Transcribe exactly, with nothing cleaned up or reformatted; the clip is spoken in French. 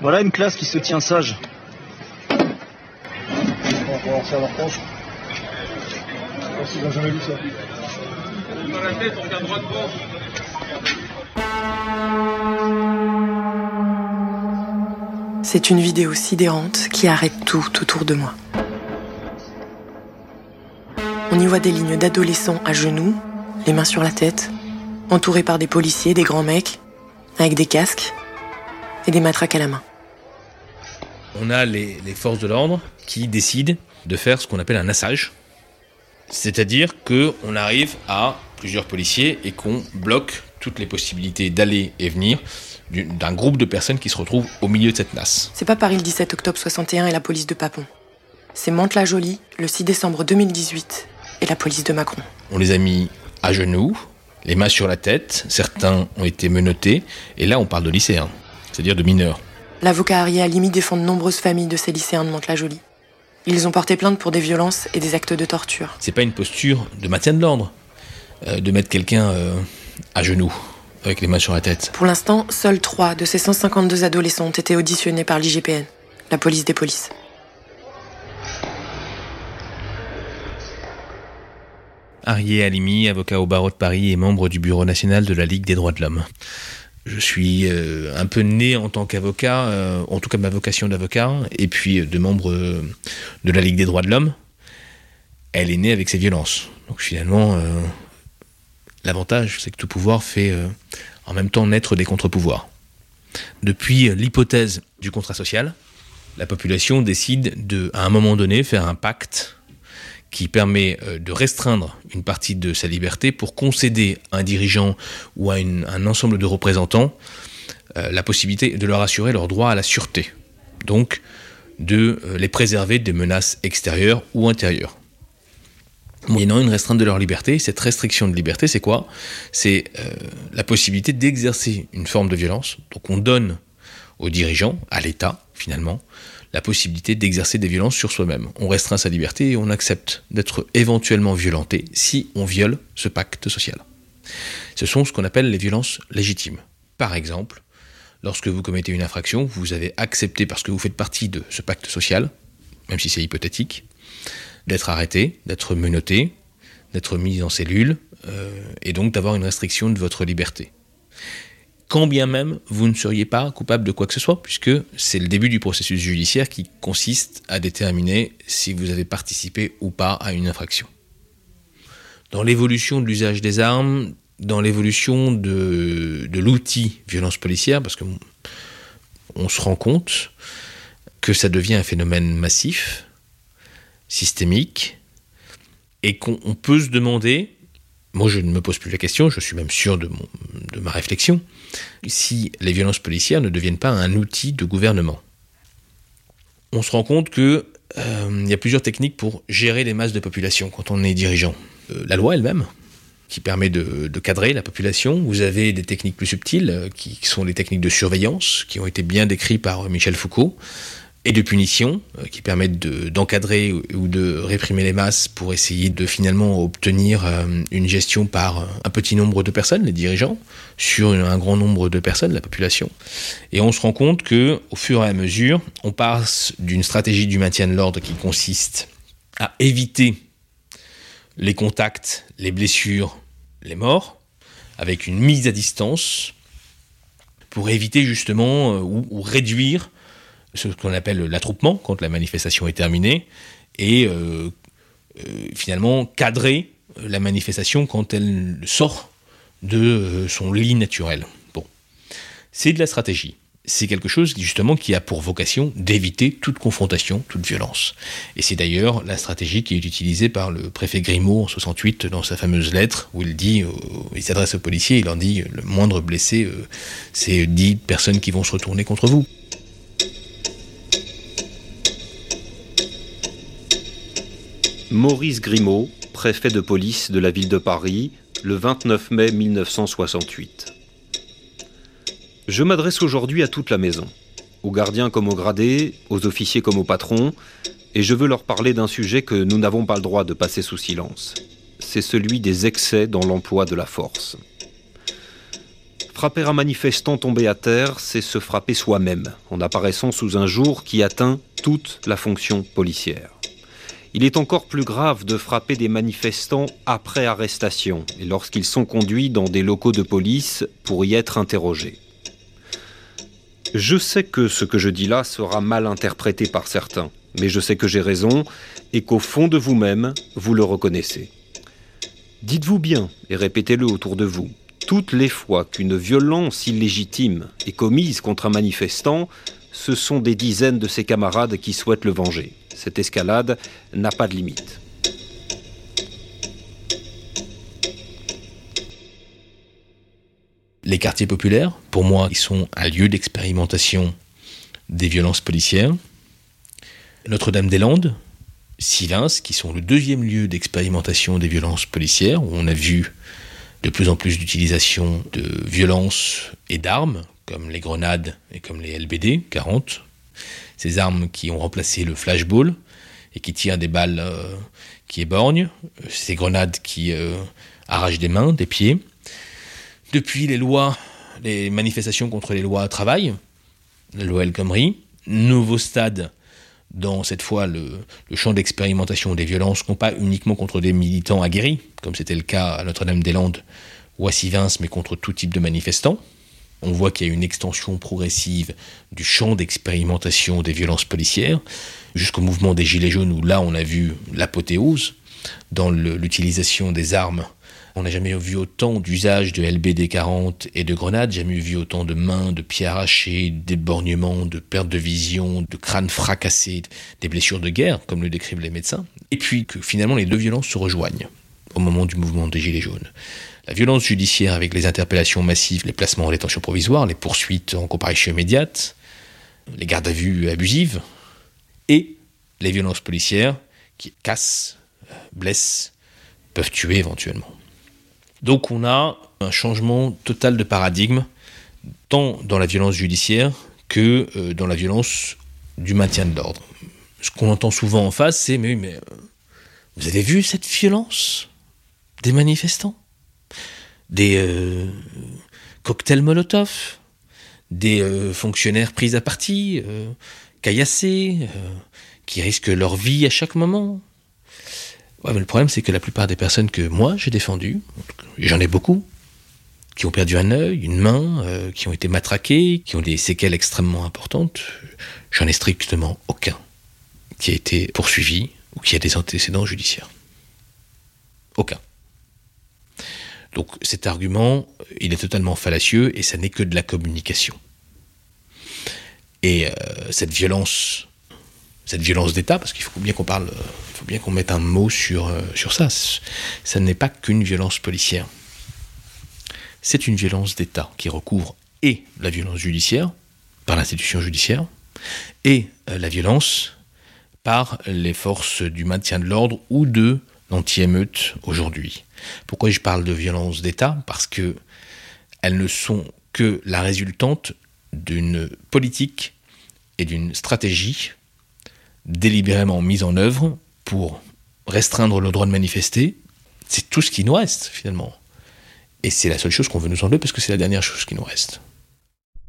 Voilà une classe qui se tient sage. On va voir ça à leur proche. Je pense qu'ils n'ont jamais vu ça. Dans la tête, on regarde droit devant. C'est une vidéo sidérante qui arrête tout autour de moi. On y voit des lignes d'adolescents à genoux, les mains sur la tête, entourés par des policiers, des grands mecs, avec des casques et des matraques à la main. On a les, les forces de l'ordre qui décident de faire ce qu'on appelle un assage. C'est-à-dire qu'on arrive à plusieurs policiers et qu'on bloque toutes les possibilités d'aller et venir d'un groupe de personnes qui se retrouvent au milieu de cette nasse. C'est pas Paris le dix-sept octobre soixante et un et la police de Papon. C'est Mantes-la-Jolie le six décembre deux mille dix-huit et la police de Macron. On les a mis à genoux, les mains sur la tête, certains ont été menottés, et là on parle de lycéens, c'est-à-dire de mineurs. L'avocat Arié Halimi défend de nombreuses familles de ces lycéens de Mantes-la-Jolie. Ils ont porté plainte pour des violences et des actes de torture. C'est pas une posture de maintien de l'ordre, euh, de mettre quelqu'un euh, à genoux, avec les mains sur la tête. Pour l'instant, seuls trois de ces cent cinquante-deux adolescents ont été auditionnés par l'I G P N, la police des polices. Arié Halimi, avocat au barreau de Paris et membre du bureau national de la Ligue des droits de l'homme. Je suis euh, un peu né en tant qu'avocat, euh, en tout cas ma vocation d'avocat, et puis de membre euh, de la Ligue des droits de l'homme. Elle est née avec ces violences. Donc finalement, euh, l'avantage, c'est que tout pouvoir fait euh, en même temps naître des contre-pouvoirs. Depuis l'hypothèse du contrat social, la population décide de, à un moment donné, faire un pacte qui permet de restreindre une partie de sa liberté pour concéder à un dirigeant ou à une, un ensemble de représentants euh, la possibilité de leur assurer leur droit à la sûreté, donc de euh, les préserver des menaces extérieures ou intérieures. Moyennant une restreinte de leur liberté, cette restriction de liberté, c'est quoi ? C'est euh, la possibilité d'exercer une forme de violence. Donc on donne aux dirigeants, à l'État finalement, la possibilité d'exercer des violences sur soi-même. On restreint sa liberté et on accepte d'être éventuellement violenté si on viole ce pacte social. Ce sont ce qu'on appelle les violences légitimes. Par exemple, lorsque vous commettez une infraction, vous avez accepté, parce que vous faites partie de ce pacte social, même si c'est hypothétique, d'être arrêté, d'être menotté, d'être mis en cellule, euh, et donc d'avoir une restriction de votre liberté. Quand bien même vous ne seriez pas coupable de quoi que ce soit, puisque c'est le début du processus judiciaire qui consiste à déterminer si vous avez participé ou pas à une infraction. Dans l'évolution de l'usage des armes, dans l'évolution de, de l'outil violence policière, parce qu'on on se rend compte que ça devient un phénomène massif, systémique, et qu'on on peut se demander, moi je ne me pose plus la question, je suis même sûr de, mon, de ma réflexion, si les violences policières ne deviennent pas un outil de gouvernement. On se rend compte qu'il euh, y a plusieurs techniques pour gérer les masses de population quand on est dirigeant. Euh, la loi elle-même, qui permet de, de cadrer la population. Vous avez des techniques plus subtiles, euh, qui, qui sont les techniques de surveillance, qui ont été bien décrites par Michel Foucault, et de punition, euh, qui permettent de, d'encadrer ou, ou de réprimer les masses pour essayer de finalement obtenir euh, une gestion par un petit nombre de personnes, les dirigeants, sur un grand nombre de personnes, la population. Et on se rend compte que, au fur et à mesure, on passe d'une stratégie du maintien de l'ordre qui consiste à éviter les contacts, les blessures, les morts, avec une mise à distance, pour éviter justement euh, ou, ou réduire ce qu'on appelle l'attroupement quand la manifestation est terminée, et euh, euh, finalement cadrer la manifestation quand elle sort de euh, son lit naturel. Bon, c'est de la stratégie. C'est quelque chose justement qui a pour vocation d'éviter toute confrontation, toute violence. Et c'est d'ailleurs la stratégie qui est utilisée par le préfet Grimaud en soixante-huit dans sa fameuse lettre où il dit, euh, il s'adresse aux policiers, il leur dit le moindre blessé, euh, c'est dix personnes qui vont se retourner contre vous. Maurice Grimaud, préfet de police de la ville de Paris, le vingt-neuf mai mille neuf cent soixante-huit. Je m'adresse aujourd'hui à toute la maison, aux gardiens comme aux gradés, aux officiers comme aux patrons, et je veux leur parler d'un sujet que nous n'avons pas le droit de passer sous silence. C'est celui des excès dans l'emploi de la force. Frapper un manifestant tombé à terre, c'est se frapper soi-même, en apparaissant sous un jour qui atteint toute la fonction policière. Il est encore plus grave de frapper des manifestants après arrestation et lorsqu'ils sont conduits dans des locaux de police pour y être interrogés. Je sais que ce que je dis là sera mal interprété par certains, mais je sais que j'ai raison et qu'au fond de vous-même, vous le reconnaissez. Dites-vous bien et répétez-le autour de vous. Toutes les fois qu'une violence illégitime est commise contre un manifestant, ce sont des dizaines de ses camarades qui souhaitent le venger. Cette escalade n'a pas de limite. Les quartiers populaires, pour moi, ils sont un lieu d'expérimentation des violences policières. Notre-Dame-des-Landes, Sivins, qui sont le deuxième lieu d'expérimentation des violences policières, où on a vu de plus en plus d'utilisation de violences et d'armes, comme les grenades et comme les L B D quarante. Ces armes qui ont remplacé le flashball et qui tirent des balles euh, qui éborgnent. Ces grenades qui euh, arrachent des mains, des pieds. Depuis les lois, les manifestations contre les lois travail, la loi El Khomri, nouveau stade dans cette fois le, le champ d'expérimentation des violences, non pas uniquement contre des militants aguerris, comme c'était le cas à Notre-Dame-des-Landes ou à Sivins, mais contre tout type de manifestants. On voit qu'il y a une extension progressive du champ d'expérimentation des violences policières, jusqu'au mouvement des Gilets jaunes, où là on a vu l'apothéose dans le, l'utilisation des armes. On n'a jamais vu autant d'usage de L B D quarante et de grenades, jamais vu autant de mains, de pieds arrachés, d'éborgnements, de perte de vision, de crânes fracassés, des blessures de guerre, comme le décrivent les médecins. Et puis que finalement les deux violences se rejoignent au moment du mouvement des Gilets jaunes. La violence judiciaire avec les interpellations massives, les placements en détention provisoire, les poursuites en comparution immédiate, les gardes à vue abusives, et les violences policières qui cassent, blessent, peuvent tuer éventuellement. Donc on a un changement total de paradigme, tant dans la violence judiciaire que euh, dans la violence du maintien de l'ordre. Ce qu'on entend souvent en face, c'est « mais, mais euh, vous avez vu cette violence des manifestants ? Des euh, cocktails Molotov, des euh, fonctionnaires pris à partie, euh, caillassés, euh, qui risquent leur vie à chaque moment. » Ouais, mais le problème, c'est que la plupart des personnes que moi, j'ai défendues, et j'en ai beaucoup, qui ont perdu un œil, une main, euh, qui ont été matraquées, qui ont des séquelles extrêmement importantes, j'en ai strictement aucun qui a été poursuivi ou qui a des antécédents judiciaires. Aucun. Donc cet argument, il est totalement fallacieux et ça n'est que de la communication. Et euh, cette violence... Cette violence d'État, parce qu'il faut bien qu'on parle, il faut bien qu'on mette un mot sur, euh, sur ça. Ça n'est pas qu'une violence policière. C'est une violence d'État qui recouvre et la violence judiciaire, par l'institution judiciaire, et euh, la violence par les forces du maintien de l'ordre ou de l'anti-émeute aujourd'hui. Pourquoi je parle de violence d'État ? Parce que elles ne sont que la résultante d'une politique et d'une stratégie délibérément mise en œuvre pour restreindre le droit de manifester. C'est tout ce qui nous reste, finalement. Et c'est la seule chose qu'on veut nous enlever, parce que c'est la dernière chose qui nous reste.